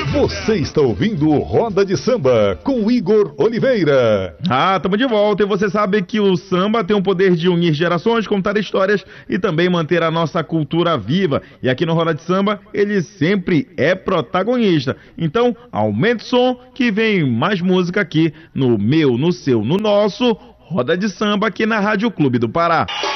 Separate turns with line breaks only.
Você está ouvindo o Roda de Samba com Igor Oliveira.
Estamos de volta e você sabe que o samba tem o poder de unir gerações, contar histórias e também manter a nossa cultura viva. E aqui no Roda de Samba ele sempre é protagonista. Então aumente o som que vem mais música aqui no meu, no seu, no nosso Roda de Samba aqui na Rádio Clube do Pará.